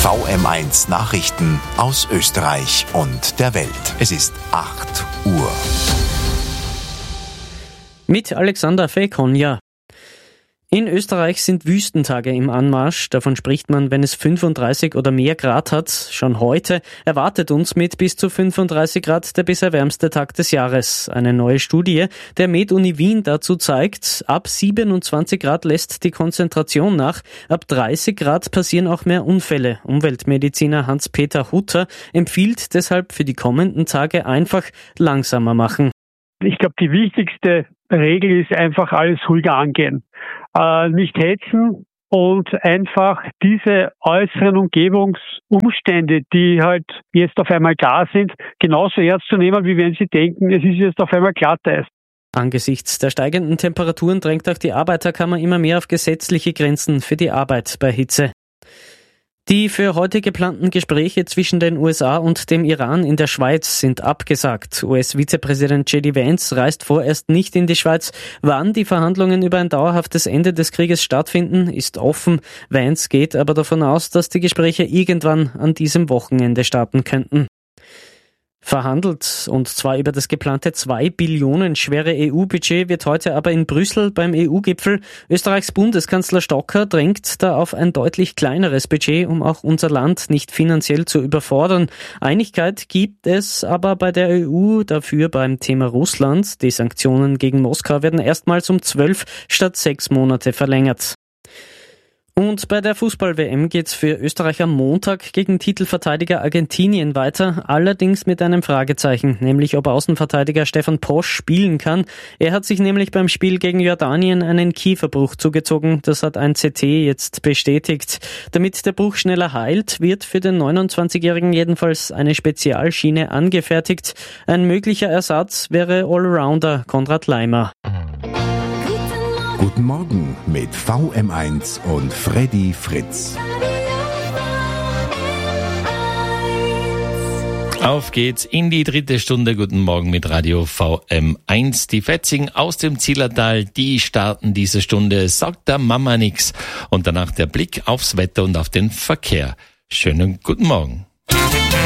VM1 Nachrichten aus Österreich und der Welt. Es ist 8 Uhr. Mit Alexander Fekonja. In Österreich sind Wüstentage im Anmarsch. Davon spricht man, wenn es 35 oder mehr Grad hat. Schon heute erwartet uns mit bis zu 35 Grad der bisher wärmste Tag des Jahres. Eine neue Studie der Med-Uni Wien dazu zeigt, ab 27 Grad lässt die Konzentration nach. Ab 30 Grad passieren auch mehr Unfälle. Umweltmediziner Hans-Peter Hutter empfiehlt deshalb für die kommenden Tage einfach langsamer machen. Ich glaube, die wichtigste Regel ist einfach alles ruhiger angehen. Nicht hetzen und einfach diese äußeren Umgebungsumstände, die halt jetzt auf einmal da sind, genauso ernst zu nehmen, wie wenn Sie denken, es ist jetzt auf einmal Glatteis. Angesichts der steigenden Temperaturen drängt auch die Arbeiterkammer immer mehr auf gesetzliche Grenzen für die Arbeit bei Hitze. Die für heute geplanten Gespräche zwischen den USA und dem Iran in der Schweiz sind abgesagt. US-Vizepräsident J.D. Vance reist vorerst nicht in die Schweiz. Wann die Verhandlungen über ein dauerhaftes Ende des Krieges stattfinden, ist offen. Vance geht aber davon aus, dass die Gespräche irgendwann an diesem Wochenende starten könnten. Verhandelt, und zwar über das geplante 2 Billionen schwere EU-Budget, wird heute aber in Brüssel beim EU-Gipfel. Österreichs Bundeskanzler Stocker drängt da auf ein deutlich kleineres Budget, um auch unser Land nicht finanziell zu überfordern. Einigkeit gibt es aber bei der EU dafür beim Thema Russland. Die Sanktionen gegen Moskau werden erstmals um 12 statt 6 Monate verlängert. Und bei der Fußball-WM geht's für Österreich am Montag gegen Titelverteidiger Argentinien weiter, allerdings mit einem Fragezeichen, nämlich ob Außenverteidiger Stefan Posch spielen kann. Er hat sich nämlich beim Spiel gegen Jordanien einen Kieferbruch zugezogen, das hat ein CT jetzt bestätigt. Damit der Bruch schneller heilt, wird für den 29-Jährigen jedenfalls eine Spezialschiene angefertigt. Ein möglicher Ersatz wäre Allrounder Konrad Laimer. Guten Morgen mit VM1 und Freddy Fritz. Auf geht's in die 3. Stunde. Guten Morgen mit Radio VM1. Die Fetzigen aus dem Zillertal, die starten diese Stunde, sagt der Mama nix. Und danach der Blick aufs Wetter und auf den Verkehr. Schönen guten Morgen.